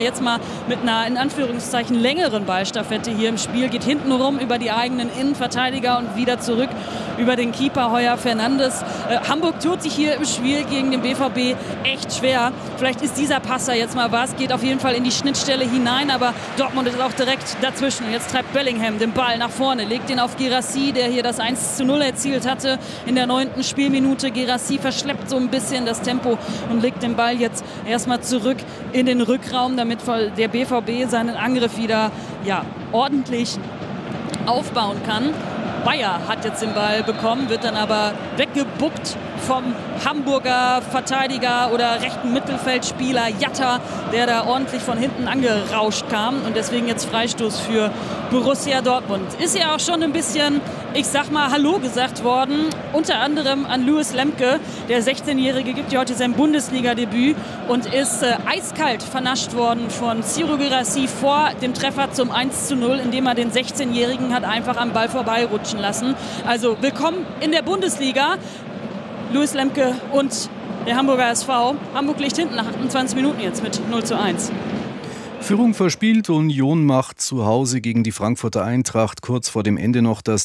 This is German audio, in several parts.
Jetzt mal mit einer, in Anführungszeichen, längeren Ballstaffette hier im Spiel. Geht hinten rum über die eigenen Innenverteidiger und wieder zurück über den Keeper Heuer Fernandes. Hamburg tut sich hier im Spiel gegen den BVB echt schwer. Vielleicht ist dieser Passer jetzt mal was. Geht auf jeden Fall in die Schnittstelle hinein, aber Dortmund ist auch direkt dazwischen. Und jetzt treibt Bellingham den Ball nach vorne, legt ihn auf Guirassy, der hier das 1:0 erzielt hatte in der 9. Spielminute. Guirassy verschleppt so ein bisschen das Tempo und legt den Ball jetzt erstmal zurück in den Rückraum, damit der BVB seinen Angriff wieder ordentlich aufbauen kann. Bayer hat jetzt den Ball bekommen, wird dann aber weggebuckt vom Hamburger Verteidiger oder rechten Mittelfeldspieler Jatta, der da ordentlich von hinten angerauscht kam und deswegen jetzt Freistoß für Borussia Dortmund. Ist ja auch schon ein bisschen, ich sag mal, Hallo gesagt worden, unter anderem an Louis Lemke. Der 16-Jährige gibt ja heute sein Bundesliga-Debüt und ist eiskalt vernascht worden von Ciro Guirassy vor dem Treffer zum 1:0, indem er den 16-Jährigen hat einfach am Ball vorbeirutschen lassen. Also willkommen in der Bundesliga. Louis Lemke und der Hamburger SV. Hamburg liegt hinten nach 28 Minuten jetzt mit 0:1. Führung verspielt, Union macht zu Hause gegen die Frankfurter Eintracht kurz vor dem Ende noch das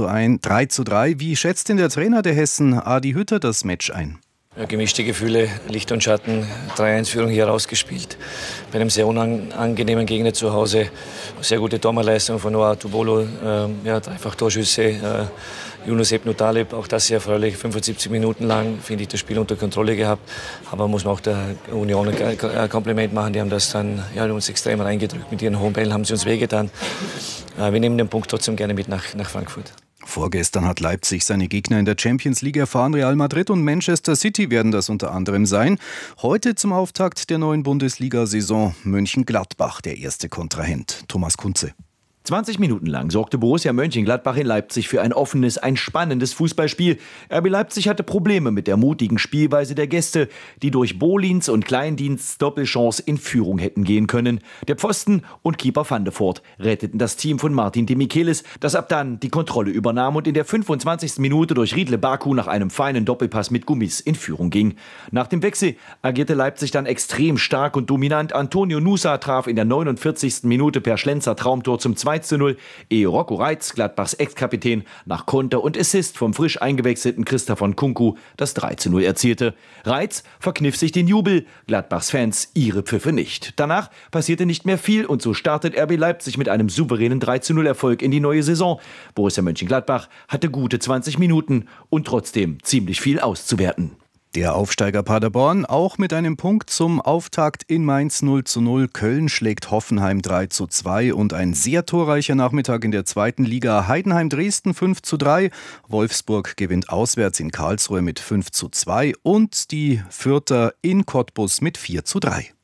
3:3. Wie schätzt denn der Trainer der Hessen, Adi Hütter, das Match ein? Ja, gemischte Gefühle, Licht und Schatten, 3:1-Führung hier rausgespielt. Bei einem sehr unangenehmen Gegner zu Hause. Sehr gute Torwartleistung von Noah Tubolo, dreifach Torschüsse. Yunus Ebnu Taleb, auch das sehr erfreulich, 75 Minuten lang, finde ich, das Spiel unter Kontrolle gehabt. Aber muss man auch der Union ein Kompliment machen, die haben das dann uns extrem reingedrückt. Mit ihren hohen Bällen haben sie uns wehgetan. Wir nehmen den Punkt trotzdem gerne mit nach Frankfurt. Vorgestern hat Leipzig seine Gegner in der Champions League erfahren. Real Madrid und Manchester City werden das unter anderem sein. Heute zum Auftakt der neuen Bundesliga-Saison Mönchengladbach, der erste Kontrahent. Thomas Kunze. 20 Minuten lang sorgte Borussia Mönchengladbach in Leipzig für ein offenes, ein spannendes Fußballspiel. RB Leipzig hatte Probleme mit der mutigen Spielweise der Gäste, die durch Bolins und Kleindiensts Doppelchance in Führung hätten gehen können. Der Pfosten und Keeper Van de Voort retteten das Team von Martin de Michelis, das ab dann die Kontrolle übernahm und in der 25. Minute durch Riedle Baku nach einem feinen Doppelpass mit Gummis in Führung ging. Nach dem Wechsel agierte Leipzig dann extrem stark und dominant. Antonio Nusa traf in der 49. Minute per Schlenzer Traumtor zum 2:0, ehe Rocco Reitz, Gladbachs Ex-Kapitän, nach Konter und Assist vom frisch eingewechselten Christopher Nkunku das 3:0 erzielte. Reitz verkniff sich den Jubel, Gladbachs Fans ihre Pfiffe nicht. Danach passierte nicht mehr viel und so startet RB Leipzig mit einem souveränen 3:0-Erfolg in die neue Saison. Borussia Mönchengladbach hatte gute 20 Minuten und trotzdem ziemlich viel auszuwerten. Der Aufsteiger Paderborn auch mit einem Punkt zum Auftakt in Mainz 0:0. Köln schlägt Hoffenheim 3:2 und ein sehr torreicher Nachmittag in der zweiten Liga. Heidenheim Dresden 5:3. Wolfsburg gewinnt auswärts in Karlsruhe mit 5:2 und die Fürther in Cottbus mit 4:3.